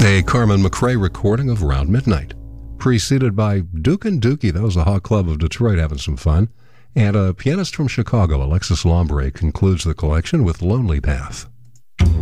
A Carmen McRae recording of Round Midnight, preceded by Duke and Dookie, that was the Hot Club of Detroit having some fun, and a pianist from Chicago, Alexis Lombre, concludes the collection with Lonely Path.